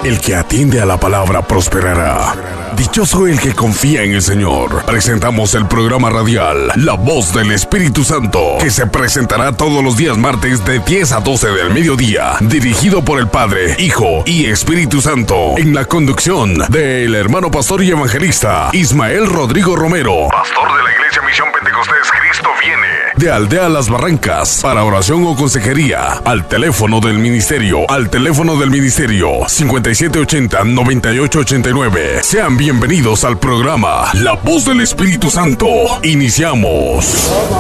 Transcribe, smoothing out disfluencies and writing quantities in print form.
El que atiende a la palabra prosperará. Dichoso el que confía en el Señor. Presentamos el programa radial La Voz del Espíritu Santo, que se presentará todos los días martes de 10 a 12 del mediodía, dirigido por el Padre, Hijo y Espíritu Santo, en la conducción del hermano pastor y evangelista Ismael Rodrigo Romero, pastor de la Iglesia Misión Pentecostés Cristo Viene, de Aldea Las Barrancas. Para oración o consejería, al teléfono del ministerio 5780-9889. Sean bienvenidos al programa La Voz del Espíritu Santo. Iniciamos.